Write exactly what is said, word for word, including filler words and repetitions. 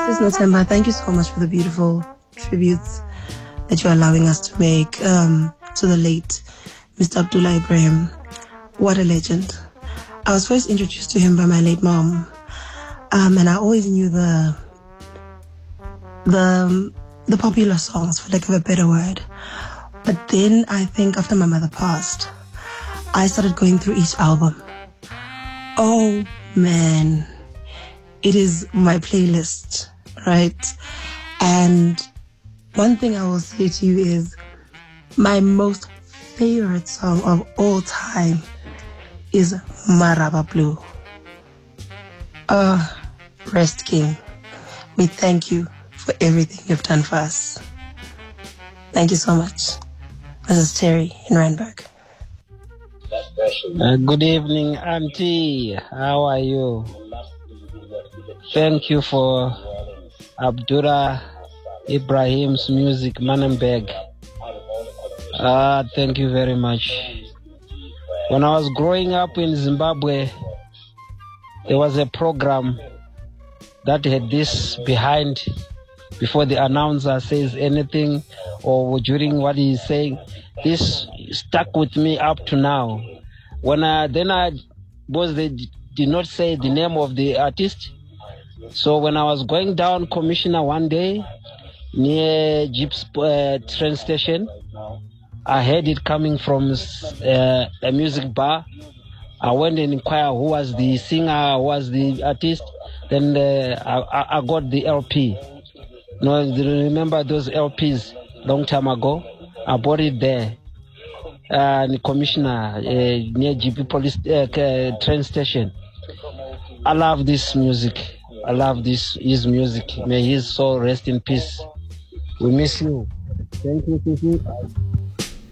Sis Notemba, thank you so much for the beautiful tributes that you're allowing us to make um, to the late Mister Abdullah Ibrahim. What a legend. I was first introduced to him by my late mom, um, and I always knew the the the popular songs, for lack of a better word. But then I think after my mother passed, I started going through each album. Oh man, it is my playlist, right? And one thing I will say to you is my most favorite song of all time is Maraba Blue. Uh, Rest King, we thank you for everything you've done for us. Thank you so much. This is Terry in Randburg. Uh, good evening, Auntie. How are you? Thank you for Abdullah Ibrahim's music, Manenberg. Uh, thank you very much. When I was growing up in Zimbabwe, there was a program that had this behind before the announcer says anything or during what he's saying. This stuck with me up to now. When I, then I, was they did not say the name of the artist. So when I was going down Commissioner one day near Jeep's uh, train station, I heard it coming from uh, a music bar. I went and inquired who was the singer, who was the artist. Then uh, I, I got the L P. You know, do you remember those L Ps long time ago? I bought it there. Uh, the Commissioner uh, near G P police uh, train station. I love this music. I love this his music. May his soul rest in peace. We miss you. Thank you, Sisi.